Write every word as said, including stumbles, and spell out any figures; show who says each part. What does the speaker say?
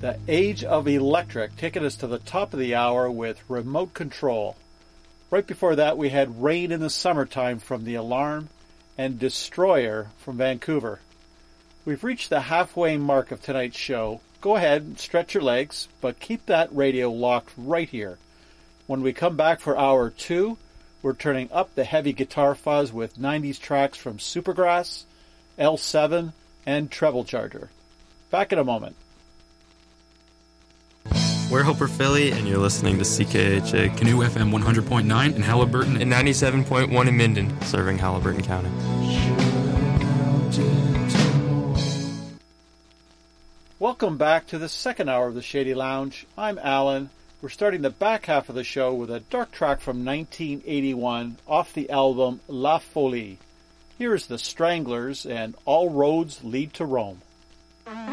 Speaker 1: The Age of Electric, taking us to the top of the hour with Remote Control. Right before that, we had Rain in the Summertime from The Alarm and Destroyer from Vancouver. We've reached the halfway mark of tonight's show. Go ahead and stretch your legs, but keep that radio locked right here. When we come back for hour two, we're turning up the heavy guitar fuzz with nineties tracks from Supergrass, L seven, and Treble Charger. Back in a moment.
Speaker 2: We're Hoper Philly, and you're listening to C K H A
Speaker 3: Canoe F M one hundred point nine in Halliburton
Speaker 2: and ninety-seven point one in Minden, serving Halliburton County.
Speaker 1: Welcome back to the second hour of the Shady Lounge. I'm Alan. We're starting the back half of the show with a dark track from nineteen eighty-one off the album La Folie. Here's the Stranglers and All Roads Lead to Rome.